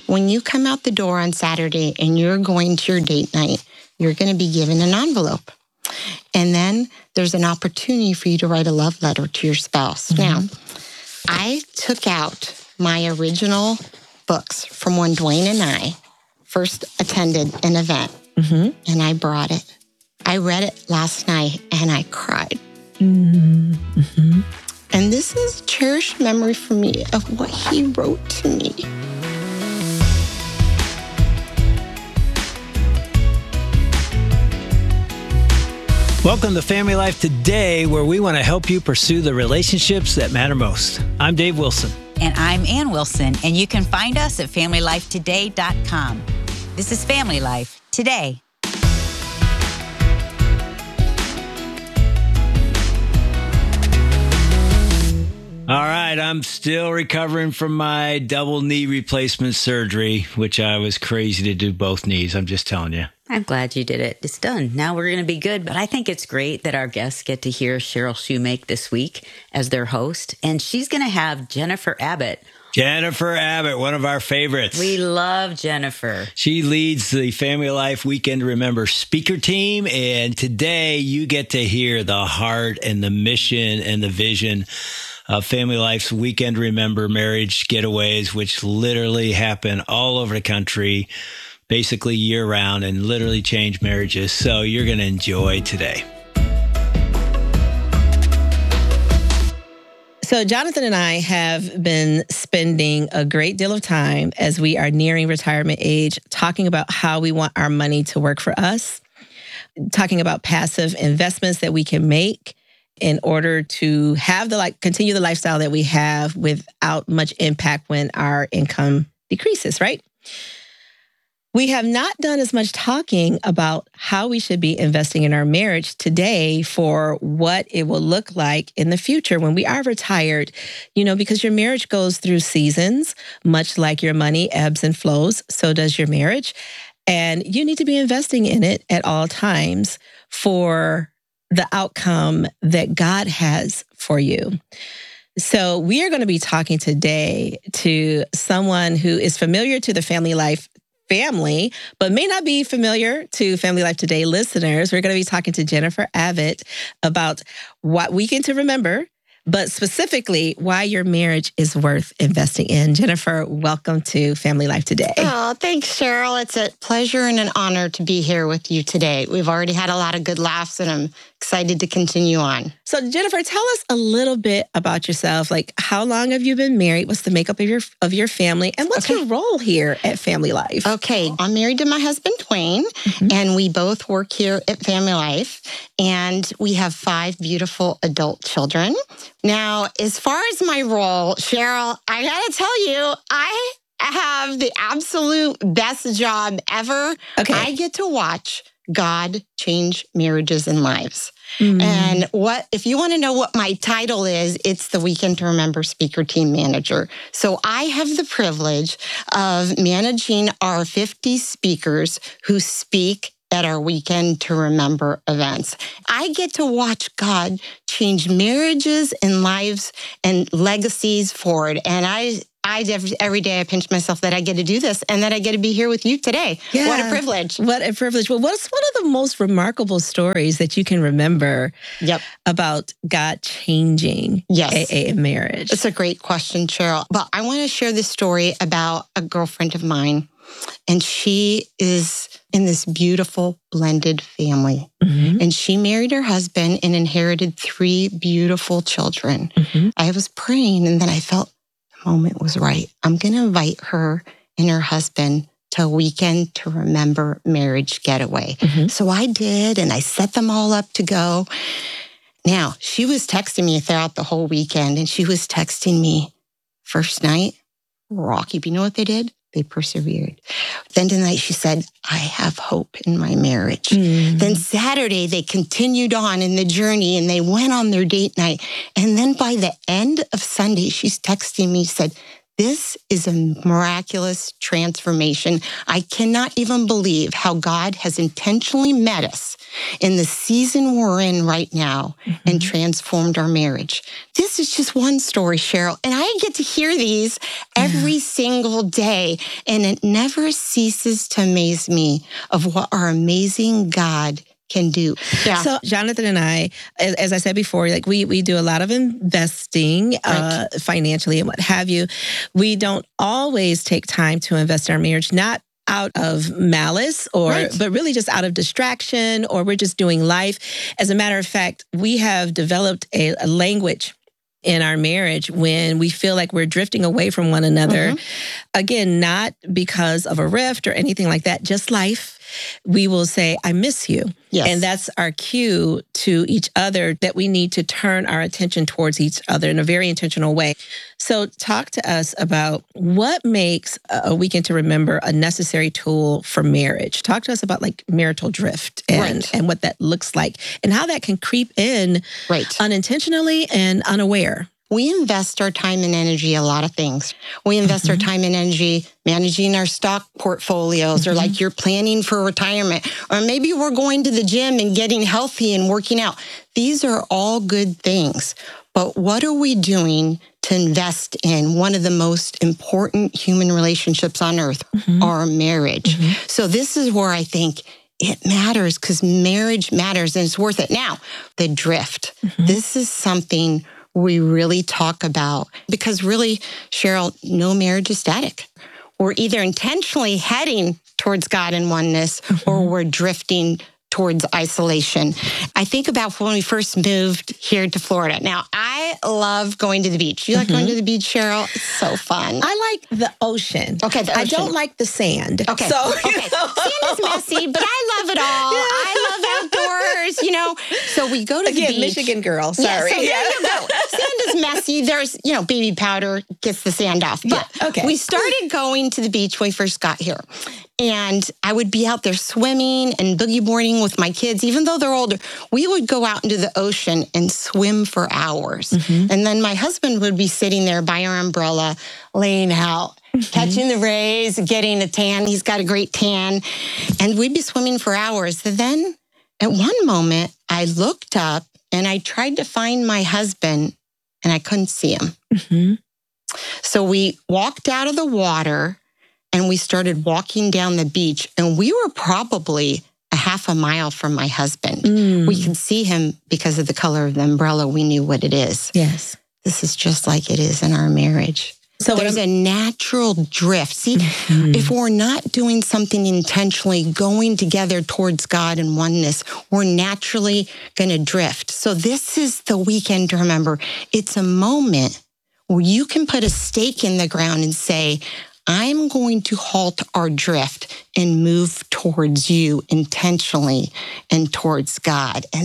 when you come out the door on Saturday and you're going to your date night, you're going to be given an envelope. And then there's an opportunity for you to write a love letter to your spouse. Now, I took out my original books from when Dwayne and I first attended an event, and I brought it. I read it last night, and I cried. And this is a cherished memory for me of what he wrote to me. Welcome to Family Life Today, where we want to help you pursue the relationships that matter most. I'm Dave Wilson. And I'm Ann Wilson, and you can find us at FamilyLifeToday.com. This is Family Life Today. All right, I'm still recovering from my double knee replacement surgery, which I was crazy to do both knees. I'm just telling you. I'm glad you did it. It's done. Now we're going to be good. But I think it's great that our guests get to hear Cheryl Shoemake this week as their host. And she's going to have Jennifer Abbott. Jennifer Abbott, one of our favorites. We love Jennifer. She leads the Family Life Weekend to Remember speaker team. And today you get to hear the heart and the mission and the vision of Family Life's Weekend Remember marriage getaways, which literally happen all over the country, basically year-round, and literally change marriages. So you're going to enjoy today. So Jonathan and I have been spending a great deal of time as we are nearing retirement age talking about how we want our money to work for us, talking about passive investments that we can make in order to have continue the lifestyle that we have without much impact when our income decreases, right? We have not done as much talking about how we should be investing in our marriage today for what it will look like in the future when we are retired, because your marriage goes through seasons, much like your money ebbs and flows, so does your marriage. And you need to be investing in it at all times for the outcome that God has for you. So we are going to be talking today to someone who is familiar to the Family Life family, but may not be familiar to Family Life Today listeners. We're going to be talking to Jennifer Abbott about what Weekend to Remember, but specifically why your marriage is worth investing in. Jennifer, welcome to Family Life Today. Oh, thanks, Cheryl. It's a pleasure and an honor to be here with you today. We've already had a lot of good laughs, and I'm excited to continue on. So, Jennifer, tell us a little bit about yourself. Like, how long have you been married? What's the makeup of your family? And what's your role here at Family Life? Okay, I'm married to my husband, Dwayne, and we both work here at Family Life. And we have 5 beautiful adult children. Now, as far as my role, Cheryl, I got to tell you, I have the absolute best job ever. Okay. I get to watch God change marriages and lives. And if you want to know what my title is, it's the Weekend to Remember Speaker Team Manager. So I have the privilege of managing our 50 speakers who speak at our Weekend to Remember events. I get to watch God change marriages and lives and legacies forward. And every day I pinch myself that I get to do this and that I get to be here with you today. Yeah. What a privilege. What a privilege. Well, what's one of the most remarkable stories that you can remember about God changing a marriage? It's a great question, Cheryl. But I want to share this story about a girlfriend of mine. And she is in this beautiful blended family. And she married her husband and inherited 3 beautiful children. I was praying, and then I felt the moment was right. I'm going to invite her and her husband to a Weekend to Remember marriage getaway. So I did, and I set them all up to go. Now, she was texting me throughout the whole weekend, and she was texting me first night, rocky. But you know what they did? They persevered. Then tonight she said, I have hope in my marriage. Then Saturday they continued on in the journey and they went on their date night. And then by the end of Sunday, she's texting me, said, This is a miraculous transformation. I cannot even believe how God has intentionally met us in the season we're in right now and transformed our marriage. This is just one story, Cheryl, and I get to hear these every single day, and it never ceases to amaze me of what our amazing God can do. Yeah. So Jonathan and I, as I said before, like we do a lot of investing financially and what have you. We don't always take time to invest in our marriage, not out of malice but really just out of distraction, or we're just doing life. As a matter of fact, we have developed a language in our marriage when we feel like we're drifting away from one another. Again, not because of a rift or anything like that, just life. We will say, I miss you. Yes. And that's our cue to each other that we need to turn our attention towards each other in a very intentional way. So talk to us about what makes a Weekend to Remember a necessary tool for marriage. Talk to us about like marital drift and what that looks like and how that can creep in unintentionally and unaware. We invest our time and energy in a lot of things. We invest our time and energy managing our stock portfolios, or like you're planning for retirement, or maybe we're going to the gym and getting healthy and working out. These are all good things. But what are we doing to invest in one of the most important human relationships on earth, our marriage? So this is where I think it matters, because marriage matters and it's worth it. Now, the drift. This is something we really talk about, because really, Cheryl, no marriage is static. We're either intentionally heading towards God and oneness, or we're drifting towards isolation. I think about when we first moved here to Florida. Now, I love going to the beach. You like going to the beach, Cheryl? It's so fun. I like the ocean. Okay, the ocean. I don't like the sand. Okay, so, sand is messy, but I love it all. I love outdoors, So we go to the beach. Michigan girl, sorry. Yeah, so there you go. Sand is messy. There's, baby powder gets the sand off. But we started going to the beach when we first got here. And I would be out there swimming and boogie boarding with my kids. Even though they're older, we would go out into the ocean and swim for hours. And then my husband would be sitting there by our umbrella, laying out, catching the rays, getting a tan. He's got a great tan. And we'd be swimming for hours. And then at one moment, I looked up and I tried to find my husband, and I couldn't see him. So we walked out of the water and we started walking down the beach, and we were probably a half a mile from my husband. We could see him because of the color of the umbrella. We knew what it is. Yes. This is just like it is in our marriage. So there's a natural drift. See, if we're not doing something intentionally, going together towards God and oneness, we're naturally going to drift. So this is the weekend to remember. It's a moment where you can put a stake in the ground and say, I'm going to halt our drift and move towards you intentionally and towards God. And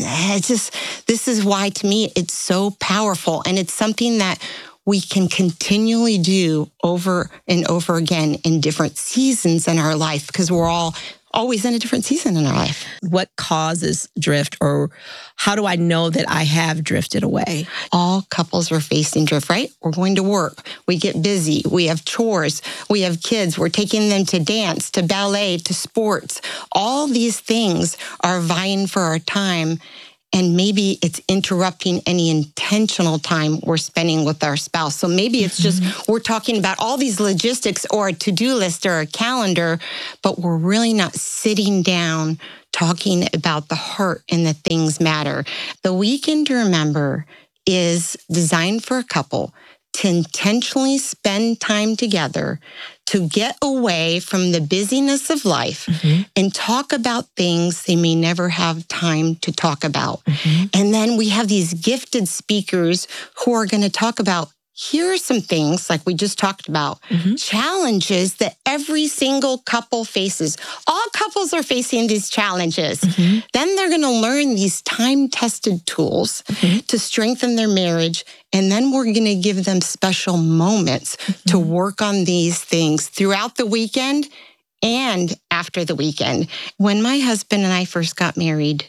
this is why, to me, it's so powerful. And it's something that we can continually do over and over again in different seasons in our life, because we're all always in a different season in our life. What causes drift, or how do I know that I have drifted away? All couples are facing drift, right? We're going to work. We get busy. We have chores. We have kids. We're taking them to dance, to ballet, to sports. All these things are vying for our time. And maybe it's interrupting any intentional time we're spending with our spouse. So maybe it's just we're talking about all these logistics or a to-do list or a calendar, but we're really not sitting down talking about the heart and the things matter. The Weekend to Remember is designed for a couple to intentionally spend time together, to get away from the busyness of life and talk about things they may never have time to talk about. And then we have these gifted speakers who are going to talk about, here are some things, like we just talked about, challenges that every single couple faces. All couples are facing these challenges. Then they're going to learn these time-tested tools to strengthen their marriage. And then we're going to give them special moments to work on these things throughout the weekend and after the weekend. When my husband and I first got married,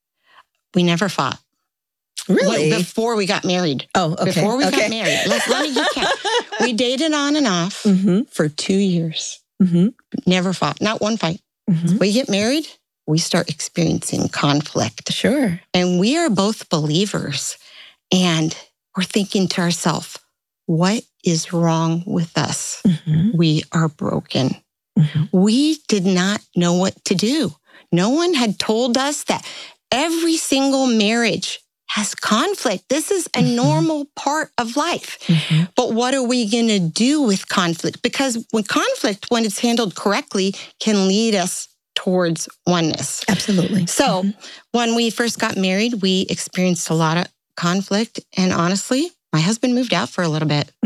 we never fought. Really? Before we got married. Oh, okay. Before we got married. Let me get count. We dated on and off for 2 years. Never fought, not one fight. We get married, we start experiencing conflict. Sure. And we are both believers. And we're thinking to ourselves, what is wrong with us? We are broken. We did not know what to do. No one had told us that every single marriage has conflict. This is a normal part of life. But what are we going to do with conflict? Because when it's handled correctly, can lead us towards oneness. Absolutely. So when we first got married, we experienced a lot of conflict. And honestly, my husband moved out for a little bit.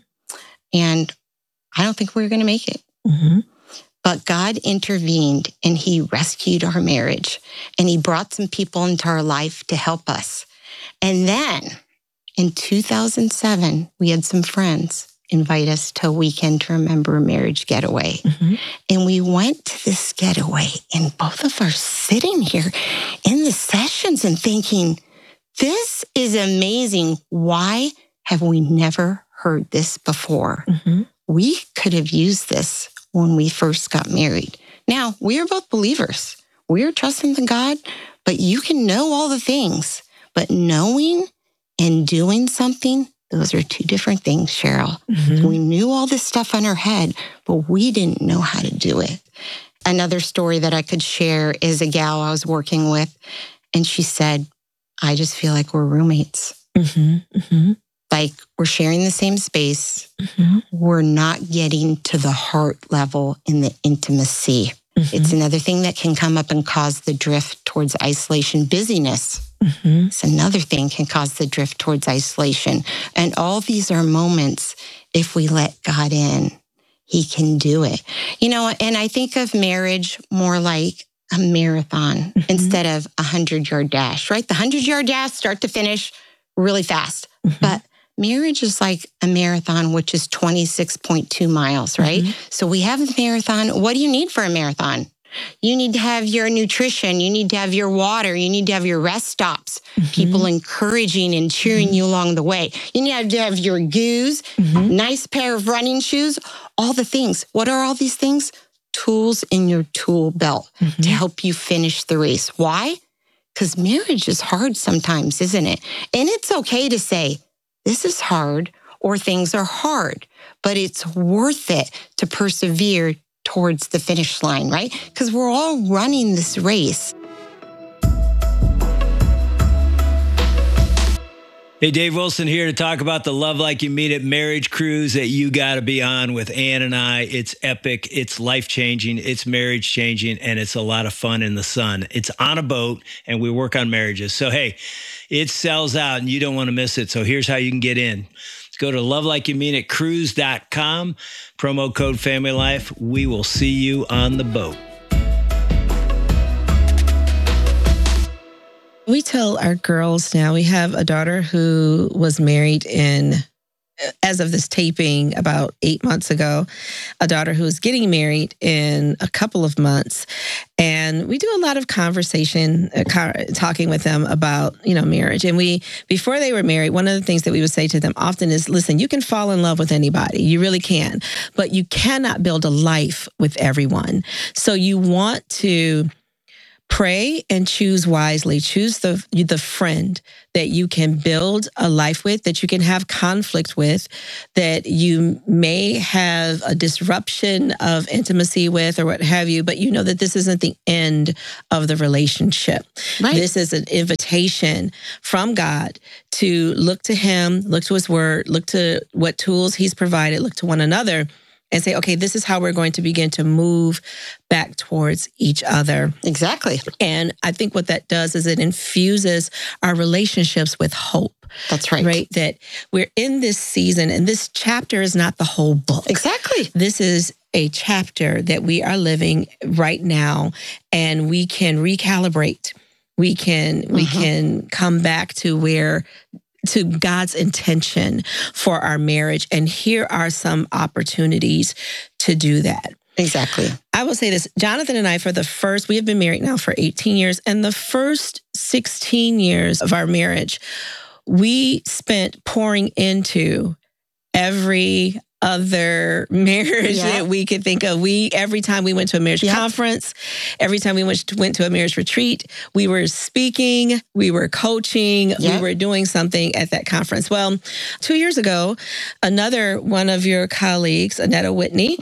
And I don't think we were going to make it. But God intervened and he rescued our marriage. And he brought some people into our life to help us. And then in 2007, we had some friends invite us to a Weekend to Remember marriage getaway. And we went to this getaway and both of us sitting here in the sessions and thinking, this is amazing. Why have we never heard this before? We could have used this when we first got married. Now, we are both believers. We are trusting in God, but you can know all the things, but knowing and doing something, those are two different things, Cheryl. We knew all this stuff in our head, but we didn't know how to do it. Another story that I could share is a gal I was working with, and she said, I just feel like we're roommates. Like we're sharing the same space. We're not getting to the heart level in the intimacy. It's another thing that can come up and cause the drift towards isolation. Busyness. It's another thing can cause the drift towards isolation. And all these are moments, if we let God in, he can do it. You know, and I think of marriage more like a marathon instead of a 100-yard dash, right? The 100-yard dash, start to finish, really fast. But marriage is like a marathon, which is 26.2 miles, right? So we have a marathon. What do you need for a marathon? You need to have your nutrition. You need to have your water. You need to have your rest stops, people encouraging and cheering you along the way. You need to have your goos, nice pair of running shoes, all the things. What are all these things? Tools in your tool belt to help you finish the race. Why? Because marriage is hard sometimes, isn't it? And it's okay to say, this is hard or things are hard, but it's worth it to persevere towards the finish line, right? Because we're all running this race. Hey, Dave Wilson here to talk about the Love Like You Mean It marriage cruise that you got to be on with Ann and I. It's epic, it's life-changing, it's marriage-changing, and it's a lot of fun in the sun. It's on a boat, and we work on marriages. So, hey, it sells out, and you don't want to miss it. So here's how you can get in. Let's go to lovelikeyoummeanitcruise.com, promo code Family Life. We will see you on the boat. We tell our girls now, we have a daughter who was married as of this taping, about 8 months ago, a daughter who is getting married in a couple of months. And we do a lot of conversation, talking with them about, marriage. And before they were married, one of the things that we would say to them often is, listen, you can fall in love with anybody. You really can. But you cannot build a life with everyone. So you want to pray and choose wisely. Choose the friend that you can build a life with, that you can have conflict with, that you may have a disruption of intimacy with or what have you, but you know that this isn't the end of the relationship. Right. This is an invitation from God to look to him, look to his word, look to what tools he's provided, look to one another, and say, okay, this is how we're going to begin to move back towards each other. Exactly. And I think what that does is it infuses our relationships with hope. That's right. Right? That we're in this season, and this chapter is not the whole book. Exactly. This is a chapter that we are living right now, and we can recalibrate. We can come back to God's intention for our marriage. And here are some opportunities to do that. Exactly. I will say this, Jonathan and I, we have been married now for 18 years. And the first 16 years of our marriage, we spent pouring into every other marriage that we could think of. Every time we went to a marriage conference, every time we went to a marriage retreat, we were speaking, we were coaching, we were doing something at that conference. Well, 2 years ago, another one of your colleagues, Annetta Whitney,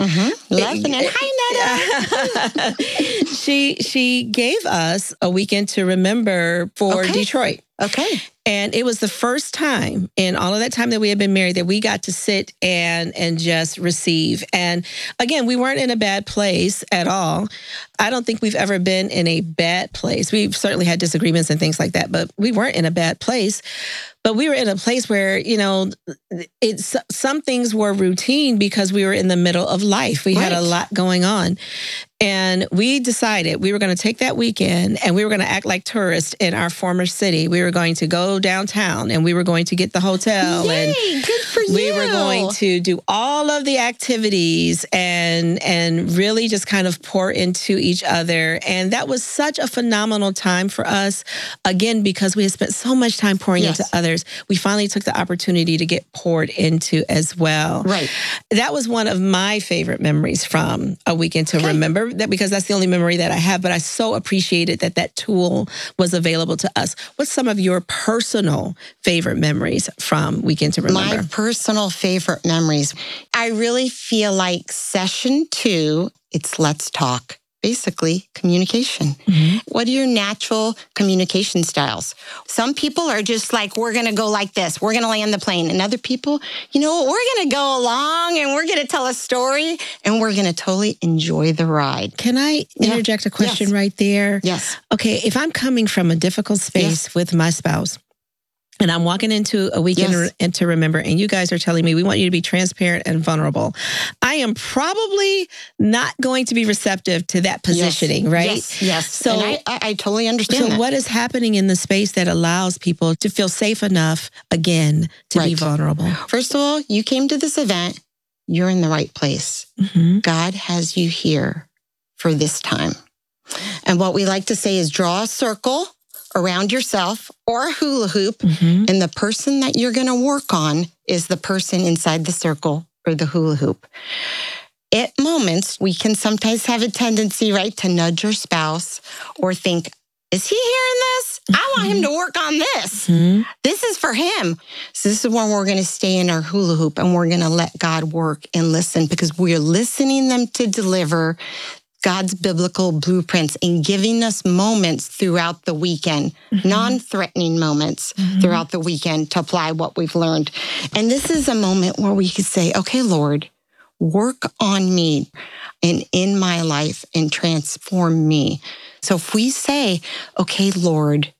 Hi, Annetta. she gave us a weekend to remember for Detroit. Okay. And it was the first time in all of that time that we had been married that we got to sit and just receive. And again, we weren't in a bad place at all. I don't think we've ever been in a bad place. We've certainly had disagreements and things like that, but we weren't in a bad place. But we were in a place where, some things were routine because we were in the middle of life. We had a lot going on. And we decided we were going to take that weekend and we were going to act like tourists in our former city. We were going to go downtown and we were going to get the hotel. Yay, and good for you. We were going to do all of the activities and really just kind of pour into each other. And that was such a phenomenal time for us. Again, because we had spent so much time pouring into others, we finally took the opportunity to get poured into as well. Right. That was one of my favorite memories from A Weekend to Remember. That because that's the only memory that I have, but I so appreciated that tool was available to us. What's some of your personal favorite memories from Weekend to Remember? My personal favorite memories. I really feel like session 2, it's let's talk. Basically, communication. Mm-hmm. What are your natural communication styles? Some people are just like, we're going to go like this. We're going to land the plane. And other people, we're going to go along and we're going to tell a story and we're going to totally enjoy the ride. Can I interject a question right there? Yes. Okay, if I'm coming from a difficult space with my spouse, and I'm walking into A Weekend to Remember, and you guys are telling me we want you to be transparent and vulnerable, I am probably not going to be receptive to that positioning, right? Yes. So and I totally understand that. What is happening in the space that allows people to feel safe enough, again, to be vulnerable? First of all, you came to this event. You're in the right place. Mm-hmm. God has you here for this time. And what we like to say is draw a circle around yourself or a hula hoop, and the person that you're going to work on is the person inside the circle or the hula hoop. At moments, we can sometimes have a tendency, right, to nudge your spouse or think, is he hearing this? I want him to work on this. This is for him. So this is when we're going to stay in our hula hoop and we're going to let God work and listen, because we're listening them to deliver God's biblical blueprints and giving us moments throughout the weekend, non-threatening moments throughout the weekend to apply what we've learned. And this is a moment where we could say, okay, Lord, work on me and in my life and transform me. So if we say, okay, Lord,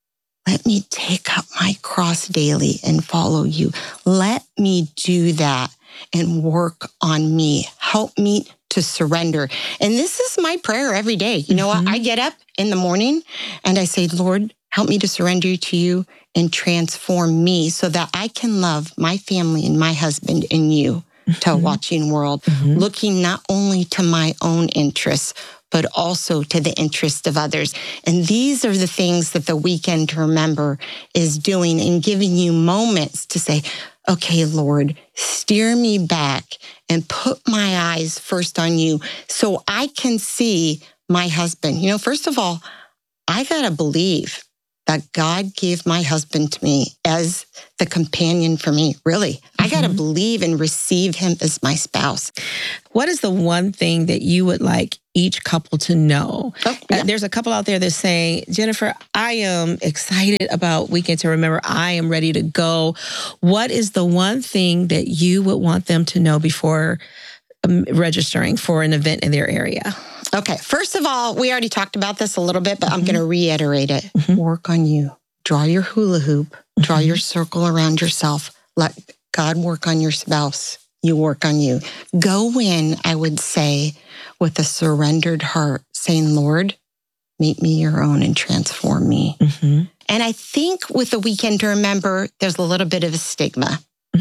let me take up my cross daily and follow you. Let me do that and work on me. Help me to surrender. And this is my prayer every day. You know what? I get up in the morning and I say, Lord, help me to surrender to you and transform me so that I can love my family and my husband and you to a watching world, looking not only to my own interests, but also to the interest of others. And these are the things that the Weekend to Remember is doing and giving you moments to say, okay, Lord, steer me back and put my eyes first on you so I can see my husband. First of all, I got to believe that God gave my husband to me as the companion for me, really. I got to believe and receive him as my spouse. What is the one thing that you would like each couple to know? There's a couple out there that's saying, Jennifer, I am excited about Weekend to Remember. I am ready to go. What is the one thing that you would want them to know before registering for an event in their area? Okay, first of all, we already talked about this a little bit, but I'm going to reiterate it. Work on you. Draw your hula hoop. Draw your circle around yourself. Let God work on your spouse. You work on you. Go in, I would say, with a surrendered heart, saying, Lord, make me your own and transform me. And I think with the Weekend to Remember, there's a little bit of a stigma.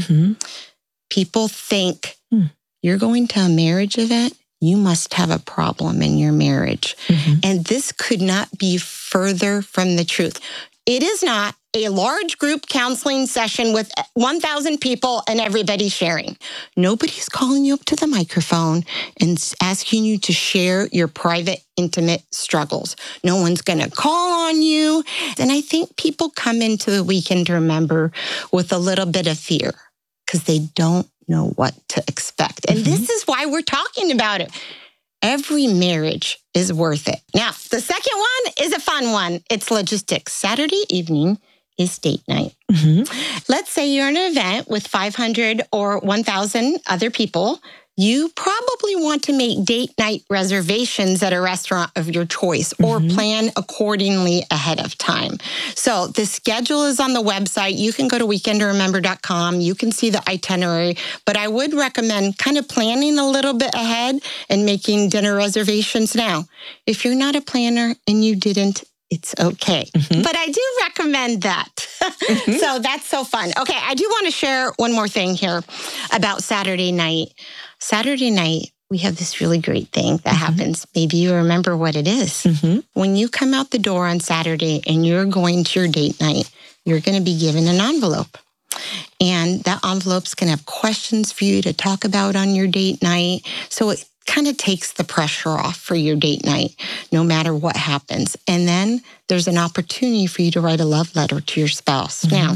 People think you're going to a marriage event, you must have a problem in your marriage. And this could not be further from the truth. It is not a large group counseling session with 1,000 people and everybody sharing. Nobody's calling you up to the microphone and asking you to share your private, intimate struggles. No one's going to call on you. And I think people come into the Weekend to Remember with a little bit of fear because they don't know what to expect. And this is why we're talking about it. Every marriage is worth it. Now, the second one is a fun one. It's logistics. Saturday evening is date night. Let's say you're in an event with 500 or 1,000 other people. You probably want to make date night reservations at a restaurant of your choice or plan accordingly ahead of time. So the schedule is on the website. You can go to weekendtoremember.com. You can see the itinerary, but I would recommend kind of planning a little bit ahead and making dinner reservations now. If you're not a planner and you didn't, it's okay. But I do recommend that. So that's so fun. Okay, I do want to share one more thing here about Saturday night. Saturday night, we have this really great thing that happens. Maybe you remember what it is. When you come out the door on Saturday and you're going to your date night, you're going to be given an envelope. And that envelope's going to have questions for you to talk about on your date night. So it kind of takes the pressure off for your date night, no matter what happens. And then there's an opportunity for you to write a love letter to your spouse. Now,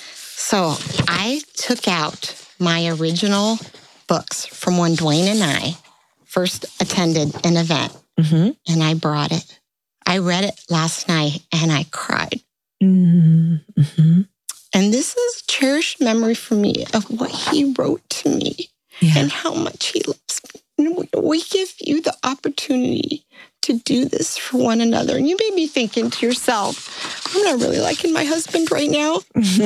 so I took out my original books from when Dwayne and I first attended an event, and I brought it. I read it last night, and I cried. And this is a cherished memory for me of what he wrote to me and how much he loves me. We give you the opportunity to do this for one another. And you may be thinking to yourself, I'm not really liking my husband right now.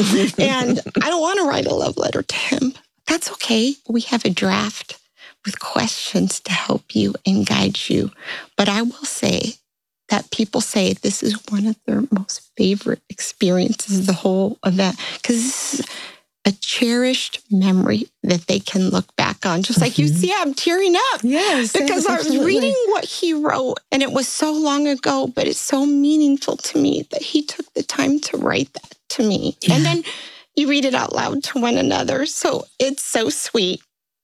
And I don't want to write a love letter to him. That's okay. We have a draft with questions to help you and guide you. But I will say that people say this is one of their most favorite experiences of the whole event because this is a cherished memory that they can look back on. Just like you see, I'm tearing up. Yes. Because I was reading what he wrote and it was so long ago, but it's so meaningful to me that he took the time to write that to me. And then you read it out loud to one another. So it's so sweet.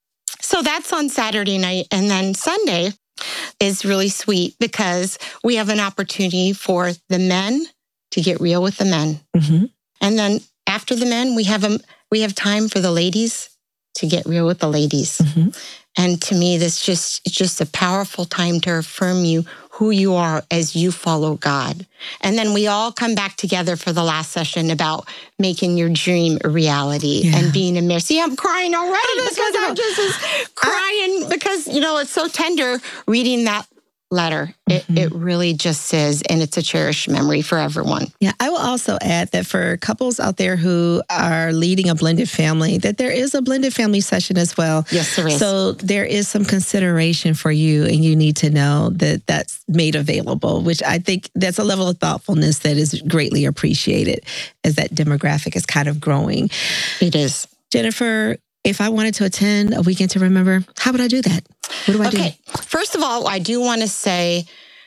So that's on Saturday night. And then Sunday is really sweet because we have an opportunity for the men to get real with the men. And then after the men, we have time for the ladies to get real with the ladies. And to me, it's just a powerful time to affirm you who you are as you follow God. And then we all come back together for the last session about making your dream a reality and being a mirror. See, I'm crying already because I'm just crying because, it's so tender reading that letter. It really just is, and it's a cherished memory for everyone. Yeah, I will also add that for couples out there who are leading a blended family, that there is a blended family session as well. Yes, there is. So there is some consideration for you, and you need to know that that's made available, which I think that's a level of thoughtfulness that is greatly appreciated as that demographic is kind of growing. It is. Jennifer, if I wanted to attend a Weekend to Remember, how would I do that? What do I do? Okay, first of all, I do want to say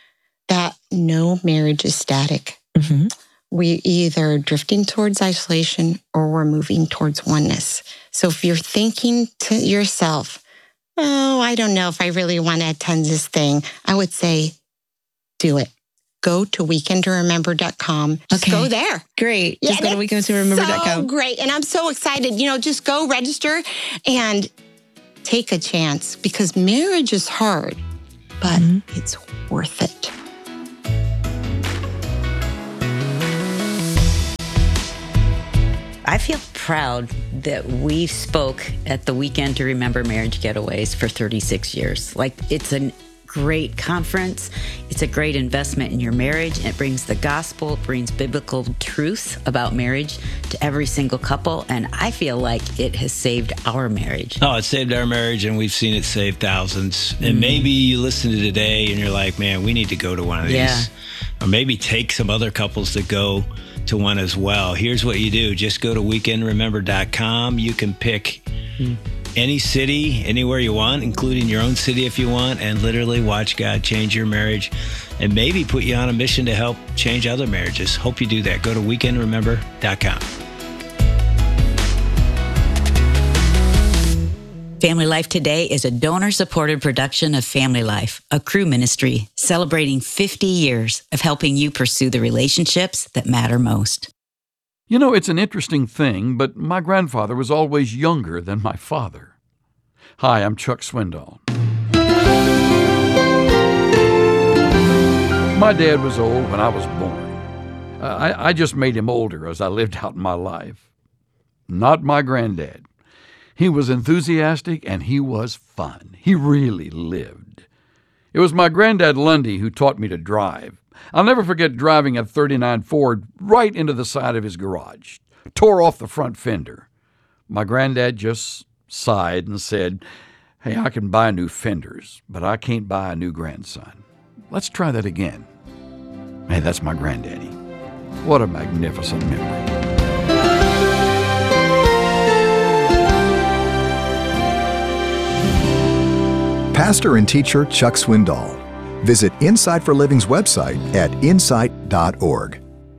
that no marriage is static. We're either drifting towards isolation or we're moving towards oneness. So if you're thinking to yourself, oh, I don't know if I really want to attend this thing, I would say, do it. Go to weekendtoremember.com. Just go there. Great. Just go to weekendtoremember.com. So great. And I'm so excited. Just go register and take a chance because marriage is hard, but it's worth it. I feel proud that we spoke at the Weekend to Remember Marriage Getaways for 36 years. It's a great conference. It's a great investment in your marriage. It brings the gospel, it brings biblical truth about marriage to every single couple. And I feel like it has saved our marriage. Oh, it saved our marriage, and we've seen it save thousands. And maybe you listen to today and you're like, man, we need to go to one of these. Yeah. Or maybe take some other couples to go to one as well. Here's what you do. Just go to weekendremember.com. You can pick any city, anywhere you want, including your own city if you want, and literally watch God change your marriage and maybe put you on a mission to help change other marriages. Hope you do that. Go to weekendremember.com. Family Life Today is a donor-supported production of Family Life, a Cru ministry celebrating 50 years of helping you pursue the relationships that matter most. You know, it's an interesting thing, but my grandfather was always younger than my father. Hi, I'm Chuck Swindoll. My dad was old when I was born. I just made him older as I lived out my life. Not my granddad. He was enthusiastic and he was fun. He really lived. It was my granddad Lundy who taught me to drive. I'll never forget driving a 39 Ford right into the side of his garage. Tore off the front fender. My granddad just sighed and said, "Hey, I can buy new fenders, but I can't buy a new grandson. Let's try that again." Hey, that's my granddaddy. What a magnificent memory. Pastor and teacher Chuck Swindoll. Visit Insight for Living's website at insight.org.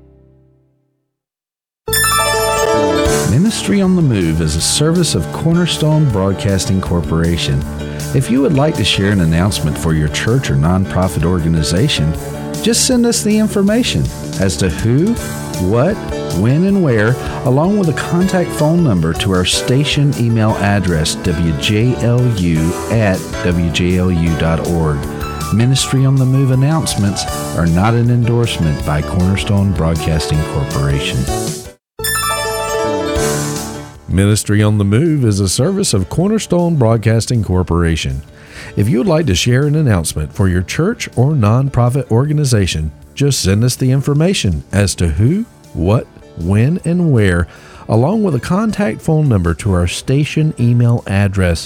Ministry on the Move is a service of Cornerstone Broadcasting Corporation. If you would like to share an announcement for your church or nonprofit organization, just send us the information as to who, what, when, and where, along with a contact phone number to our station email address, wjlu@wjlu.org. Ministry on the Move announcements are not an endorsement by Cornerstone Broadcasting Corporation. Ministry on the Move is a service of Cornerstone Broadcasting Corporation. If you would like to share an announcement for your church or nonprofit organization, just send us the information as to who, what, when, and where, along with a contact phone number to our station email address,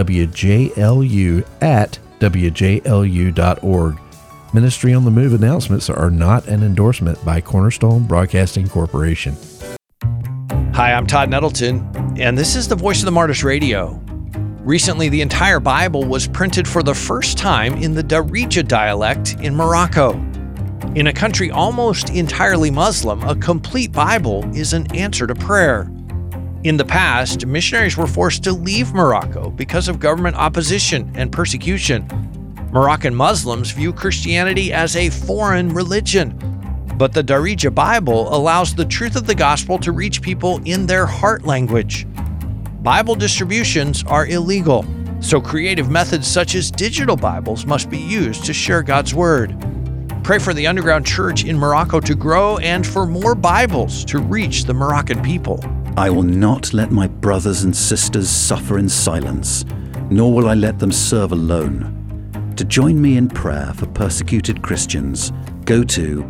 wjlu@wjlu.org. Ministry on the Move announcements are not an endorsement by Cornerstone Broadcasting Corporation. Hi, I'm Todd Nettleton, and this is the Voice of the Martyrs Radio. Recently, the entire Bible was printed for the first time in the Darija dialect in Morocco. In a country almost entirely Muslim, a complete Bible is an answer to prayer. In the past, missionaries were forced to leave Morocco because of government opposition and persecution. Moroccan Muslims view Christianity as a foreign religion, but the Darija Bible allows the truth of the gospel to reach people in their heart language. Bible distributions are illegal, so creative methods such as digital Bibles must be used to share God's Word. Pray for the underground church in Morocco to grow and for more Bibles to reach the Moroccan people. I will not let my brothers and sisters suffer in silence, nor will I let them serve alone. To join me in prayer for persecuted Christians, go to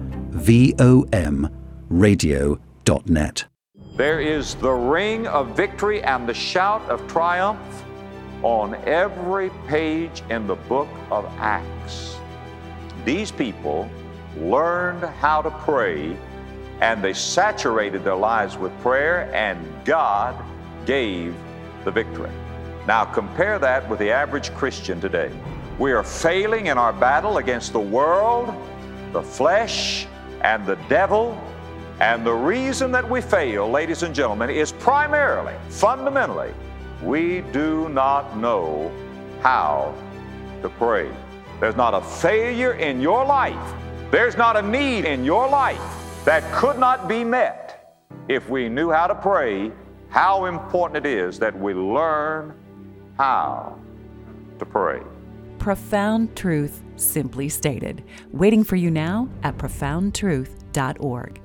vomradio.net. There is the ring of victory and the shout of triumph on every page in the book of Acts. These people learned how to pray, and they saturated their lives with prayer, and God gave the victory. Now compare that with the average Christian today. We are failing in our battle against the world, the flesh, and the devil. And the reason that we fail, ladies and gentlemen, is primarily, fundamentally, we do not know how to pray. There's not a failure in your life. There's not a need in your life that could not be met if we knew how to pray. How important it is that we learn how to pray. Profound Truth, simply stated. Waiting for you now at profoundtruth.org.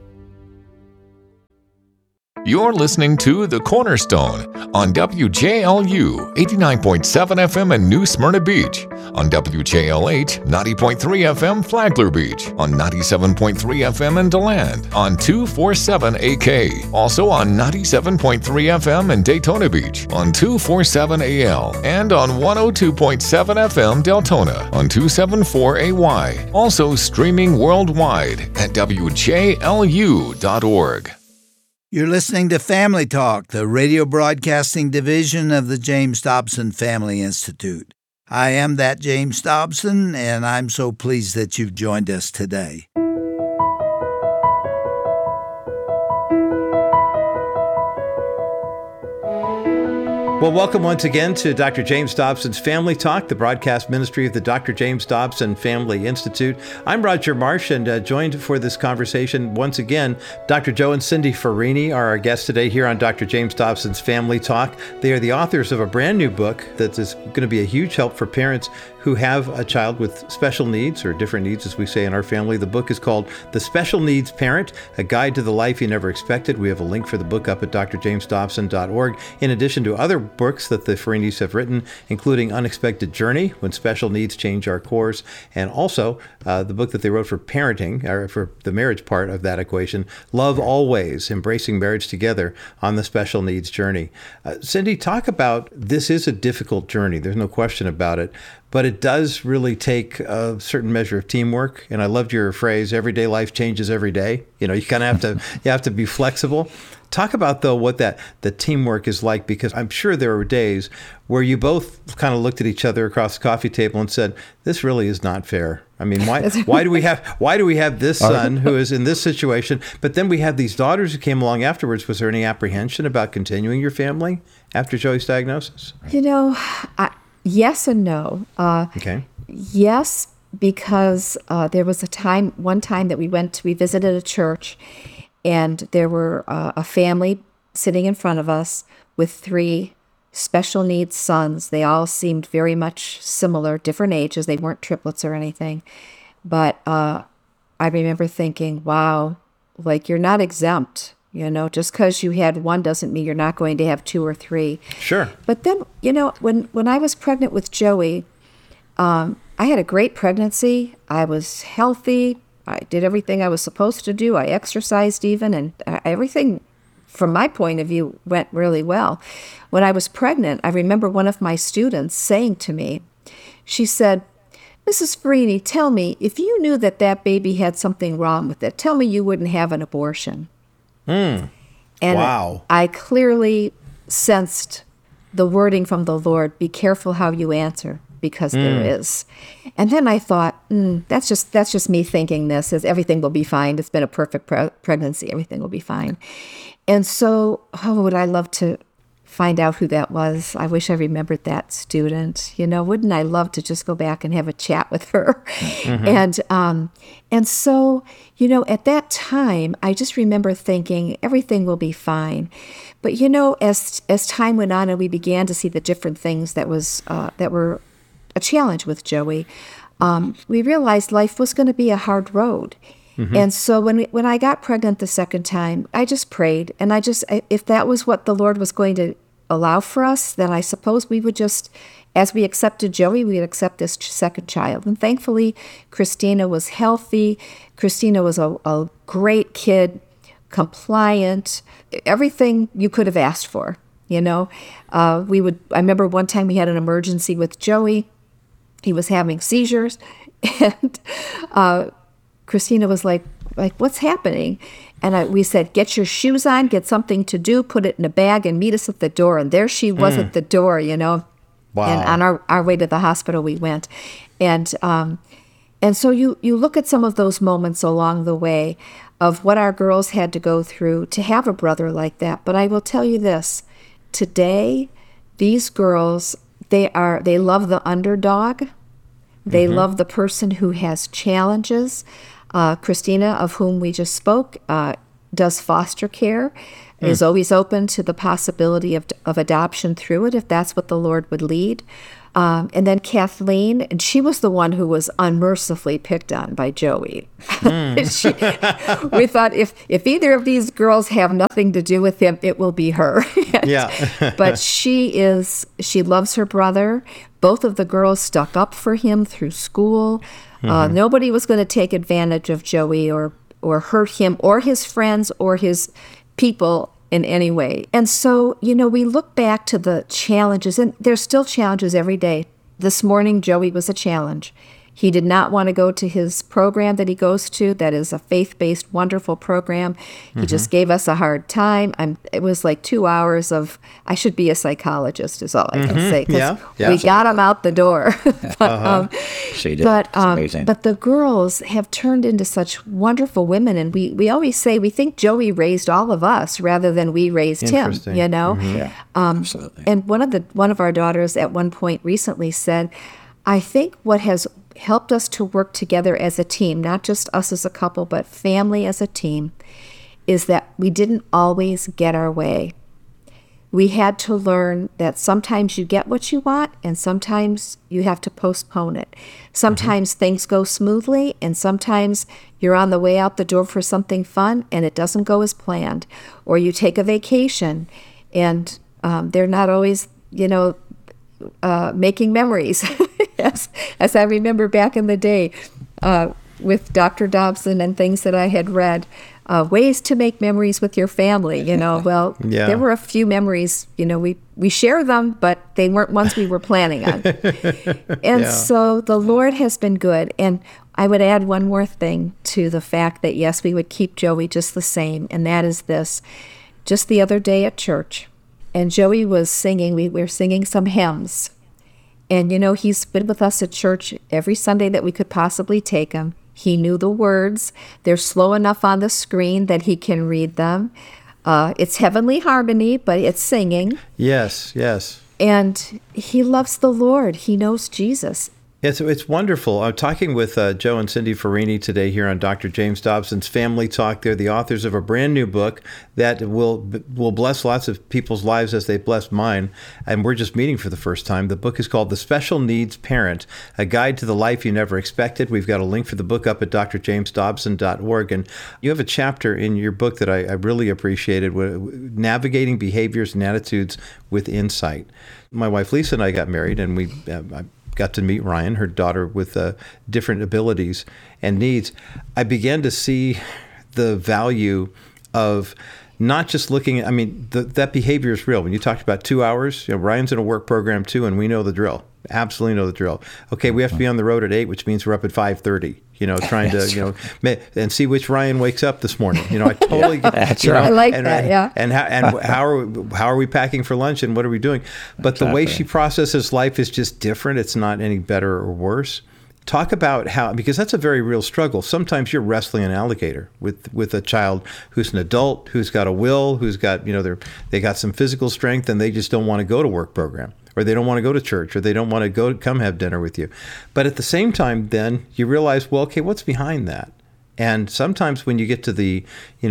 You're listening to The Cornerstone on WJLU 89.7 FM in New Smyrna Beach, on WJLH 90.3 FM Flagler Beach, on 97.3 FM in DeLand, on 247 AK, also on 97.3 FM in Daytona Beach, on 247 AL, and on 102.7 FM Deltona, on 274 AY, also streaming worldwide at WJLU.org. You're listening to Family Talk, the radio broadcasting division of the James Dobson Family Institute. I am that James Dobson, and I'm so pleased that you've joined us today. Well, welcome once again to Dr. James Dobson's Family Talk, the broadcast ministry of the Dr. James Dobson Family Institute. I'm Roger Marsh, and joined for this conversation once again, Dr. Joe and Cindy Farini are our guests today here on Dr. James Dobson's Family Talk. They are the authors of a brand new book that is going to be a huge help for parents who have a child with special needs, or different needs, as we say in our family. The book is called The Special Needs Parent, A Guide to the Life You Never Expected. We have a link for the book up at drjamesdobson.org, in addition to other books that the Farinis have written, including Unexpected Journey, When Special Needs Change Our Course, and also the book that they wrote for parenting, or for the marriage part of that equation, Love Always, Embracing Marriage Together on the Special Needs Journey. Cindy, talk about, this is a difficult journey. There's no question about it. But it does really take a certain measure of teamwork. And I loved your phrase, everyday life changes every day. You know, you kind of have to be flexible. Talk about, though, what the teamwork is like, because I'm sure there were days where you both kind of looked at each other across the coffee table and said, this really is not fair. I mean, why do we have this son who is in this situation, but then we have these daughters who came along afterwards? Was there any apprehension about continuing your family after Joey's diagnosis? You know, yes and no. Okay. Yes, because there was one time that we visited a church, and there were a family sitting in front of us with 3 special needs sons. They all seemed very much similar, different ages. They weren't triplets or anything. But I remember thinking, wow, like, you're not exempt. You know, just because you had one doesn't mean you're not going to have 2 or 3. Sure. But then, you know, when I was pregnant with Joey, I had a great pregnancy. I was healthy. I did everything I was supposed to do. I exercised even, and everything from my point of view went really well. When I was pregnant, I remember one of my students saying to me, she said, Mrs. Farini, tell me, if you knew that baby had something wrong with it, tell me you wouldn't have an abortion. And wow. I clearly sensed the wording from the Lord, be careful how you answer, because there is. And then I thought, that's just me thinking this, is everything will be fine. It's been a perfect pregnancy. Everything will be fine. And so, would I love to find out who that was? I wish I remembered that student. You know, wouldn't I love to just go back and have a chat with her? Mm-hmm. And so, you know, at that time, I just remember thinking everything will be fine. But, you know, as time went on and we began to see the different things that were a challenge with Joey, we realized life was going to be a hard road. Mm-hmm. And so when I got pregnant the second time, I just prayed, and if that was what the Lord was going to allow for us, then I suppose we would just, as we accepted Joey, we would accept this second child. And thankfully, Christina was healthy. Christina was a great kid, compliant, everything you could have asked for. You know, I remember one time we had an emergency with Joey. He was having seizures, and Christina was like, what's happening? And we said, get your shoes on, get something to do, put it in a bag, and meet us at the door. And there she was at the door, you know. Wow. And on our way to the hospital, we went. And so you look at some of those moments along the way of what our girls had to go through to have a brother like that. But I will tell you this, today, these girls, they love the underdog. They love the person who has challenges. Christina, of whom we just spoke, does foster care, is always open to the possibility of adoption through it, if that's what the Lord would lead. And then Kathleen, and she was the one who was unmercifully picked on by Joey. We thought if either of these girls have nothing to do with him, it will be her. But she loves her brother. Both of the girls stuck up for him through school. Nobody was going to take advantage of Joey or hurt him or his friends or his people in any way. And so, you know, we look back to the challenges, and there's still challenges every day. This morning, Joey was a challenge. He did not want to go to his program that he goes to. That is a faith-based, wonderful program. He just gave us a hard time. It was like 2 hours of, I should be a psychologist is all I can say. Because we got him out the door. She did. It's amazing. But the girls have turned into such wonderful women. And we always say we think Joey raised all of us rather than we raised him, you know? Yeah, absolutely. And one of our daughters at one point recently said, I think what has helped us to work together as a team, not just us as a couple, but family as a team, is that we didn't always get our way. We had to learn that sometimes you get what you want and sometimes you have to postpone it. Sometimes things go smoothly and sometimes you're on the way out the door for something fun and it doesn't go as planned. Or you take a vacation and they're not always, making memories. As I remember back in the day with Dr. Dobson and things that I had read, ways to make memories with your family, Well, there were a few memories, we share them, but they weren't ones we were planning on. And so the Lord has been good. And I would add one more thing to the fact that, yes, we would keep Joey just the same, and that is this. Just the other day at church, and Joey was singing, we were singing some hymns. And, he's been with us at church every Sunday that we could possibly take him. He knew the words. They're slow enough on the screen that he can read them. It's Heavenly Harmony, but it's singing. Yes. And he loves the Lord. He knows Jesus. It's wonderful. I'm talking with Joe and Cindy Farini today here on Dr. James Dobson's Family Talk. They're the authors of a brand new book that will bless lots of people's lives as they blessed mine. And we're just meeting for the first time. The book is called The Special Needs Parent, A Guide to the Life You Never Expected. We've got a link for the book up at drjamesdobson.org. And you have a chapter in your book that I really appreciated, Navigating Behaviors and Attitudes with Insight. My wife Lisa and I got married, and we got to meet Ryan, her daughter, with different abilities and needs. I began to see the value of not just looking at, that behavior is real. When you talked about 2 hours, Ryan's in a work program too, and we know the drill. Absolutely know the drill. Okay, we have to be on the road at 8, which means we're up at 5:30. Trying to, and see which Ryan wakes up this morning. I totally get that's right. I like that, yeah. And how are we packing for lunch and what are we doing? But the way she processes life is just different. It's not any better or worse. Talk about how, because that's a very real struggle. Sometimes you're wrestling an alligator with a child who's an adult, who's got a will, who's got, they got some physical strength and they just don't want to go to work program. Or they don't want to go to church, or they don't want to come have dinner with you. But at the same time, then you realize, well, okay, what's behind that? And sometimes when you get to the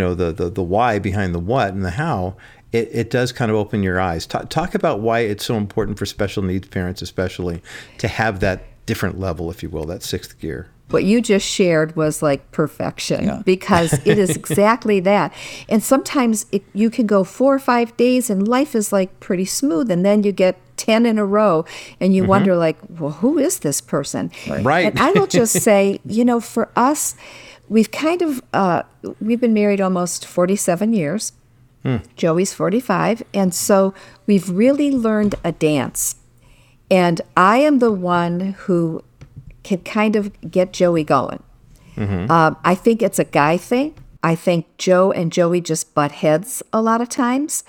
why behind the what and the how, it does kind of open your eyes. Talk about why it's so important for special needs parents, especially, to have that different level, if you will, that sixth gear. What you just shared was like perfection, because it is exactly that. And sometimes you can go 4 or 5 days and life is like pretty smooth, and then you get 10 in a row and you wonder like, well, who is this person? Right. And I will just say, for us, we've we've been married almost 47 years. Joey's 45. And so we've really learned a dance. And I am the one who can kind of get Joey going. I think it's a guy thing. I think Joe and Joey just butt heads a lot of times.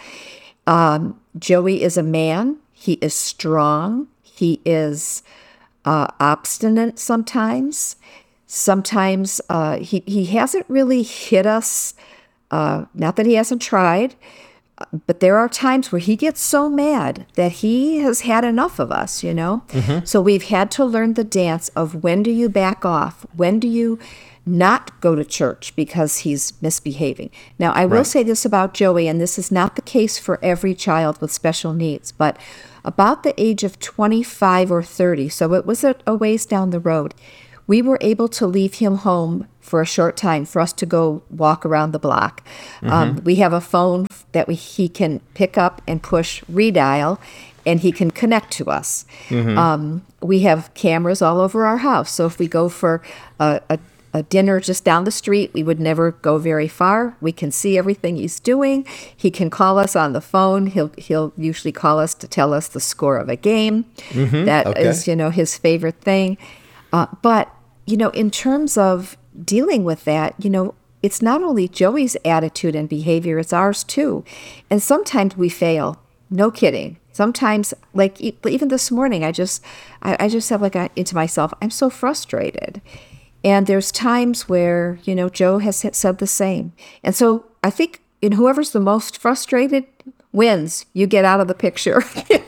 Joey is a man. He is strong. He is obstinate sometimes. Sometimes he hasn't really hit us. Not that he hasn't tried. But there are times where he gets so mad that he has had enough of us, So we've had to learn the dance of when do you back off? When do you not go to church because he's misbehaving? Now, I will say this about Joey, and this is not the case for every child with special needs, but about the age of 25 or 30, so it was a ways down the road, we were able to leave him home for a short time for us to go walk around the block. We have a phone that he can pick up and push redial, and he can connect to us. We have cameras all over our house. So if we go for a dinner just down the street, we would never go very far. We can see everything he's doing. He can call us on the phone. He'll usually call us to tell us the score of a game. That is, his favorite thing. But, in terms of dealing with that, it's not only Joey's attitude and behavior, it's ours too. And sometimes we fail. No kidding. Sometimes, like even this morning, I just have into myself, I'm so frustrated. And there's times where, Joe has said the same. And so I think whoever's the most frustrated wins. You get out of the picture. Leave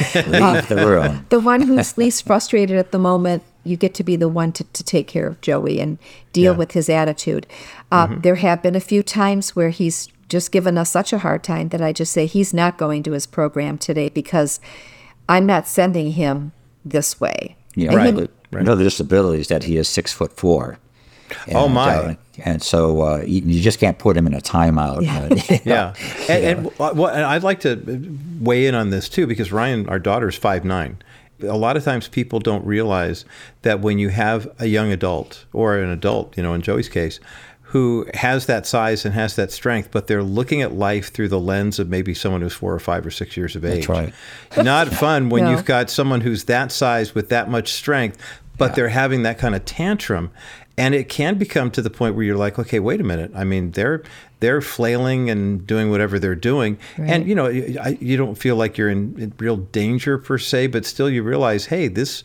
the room. The one who's least frustrated at the moment, you get to be the one to take care of Joey and deal with his attitude. There have been a few times where he's just given us such a hard time that I just say he's not going to his program today because I'm not sending him this way. Yeah, right. One of the disabilities that he is 6'4". And, oh my! And so you just can't put him in a timeout. Yeah. And I'd like to weigh in on this too, because Ryan, our daughter's 5'9". A lot of times people don't realize that when you have a young adult or an adult, in Joey's case, who has that size and has that strength, but they're looking at life through the lens of maybe someone who's 4 or 5 or 6 years of age. That's right. Not fun when you've got someone who's that size with that much strength, but they're having that kind of tantrum. And it can become to the point where you're like, okay, wait a minute. I mean, they're flailing and doing whatever they're doing. Right. And, you don't feel like you're in real danger per se, but still you realize, hey, this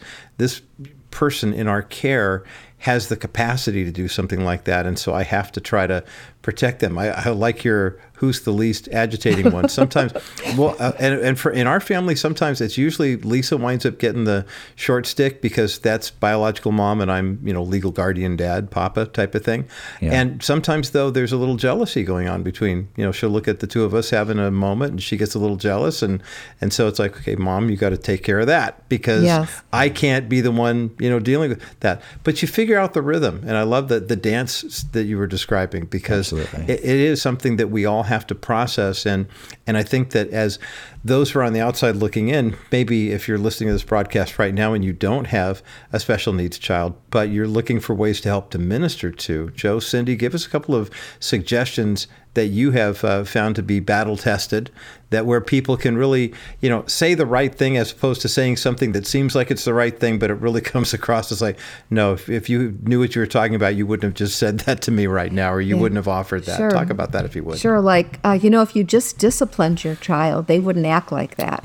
person in our care has the capacity to do something like that. And so I have to try to protect them. I like your who's the least agitating one. Sometimes, and for in our family, sometimes it's usually Lisa winds up getting the short stick because that's biological mom and I'm, legal guardian dad, papa type of thing. Yeah. And sometimes though, there's a little jealousy going on between, she'll look at the two of us having a moment and she gets a little jealous. And so it's like, okay, mom, you got to take care of that because I can't be the one, dealing with that. But you figure out the rhythm. And I love the dance that you were describing because it is something that we all have to process. And I think that as those who are on the outside looking in, maybe if you're listening to this broadcast right now and you don't have a special needs child, but you're looking for ways to help to minister to, Joe, Cindy, give us a couple of suggestions that you have found to be battle tested, that where people can really, say the right thing as opposed to saying something that seems like it's the right thing, but it really comes across as like, no, if you knew what you were talking about, you wouldn't have just said that to me right now, or you wouldn't have offered that. Sure. Talk about that if you would. Sure. Like, if you just disciplined your child, they wouldn't act like that.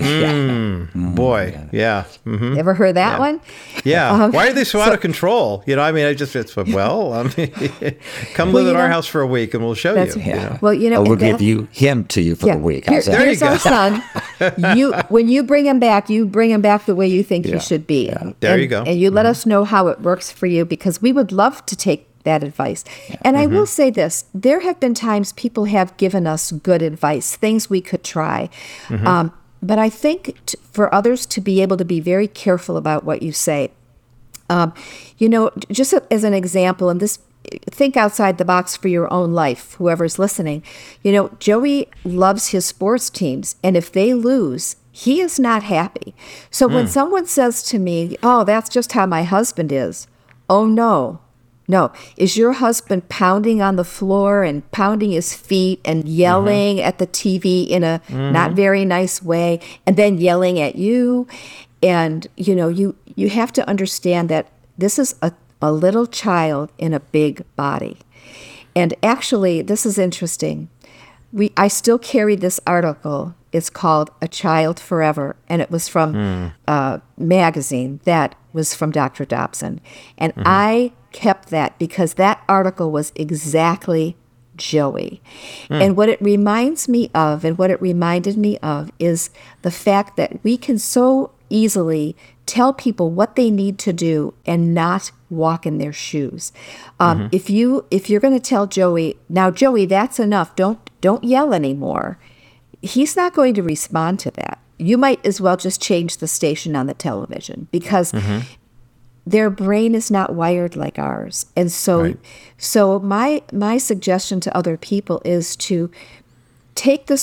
Boy. Yeah. Mm-hmm. Ever heard that one? Yeah. Why are they so out of control? come live in our house for a week and we'll show you. Well, we'll give him to you for the week. Here's our son. When you bring him back the way you think he should be. Yeah. There you go. And you let us know how it works for you because we would love to take that advice. And I will say this, there have been times people have given us good advice, things we could try. But I think for others to be able to be very careful about what you say. Just as an example, and this, think outside the box for your own life, whoever's listening. Joey loves his sports teams, and if they lose, he is not happy. So when someone says to me, oh, that's just how my husband is. Oh, no. Is your husband pounding on the floor and pounding his feet and yelling at the TV in a not very nice way and then yelling at you? And, you have to understand that this is a little child in a big body. And actually, this is interesting. I still carry this article. It's called A Child Forever, and it was from a magazine that was from Dr. Dobson. And I kept that because that article was exactly Joey. And what it reminds me of, and what it reminded me of, is the fact that we can so easily tell people what they need to do and not walk in their shoes. If you're going to tell Joey, now Joey, that's enough. Don't yell anymore. He's not going to respond to that. You might as well just change the station on the television because their brain is not wired like ours. And so my suggestion to other people is to take the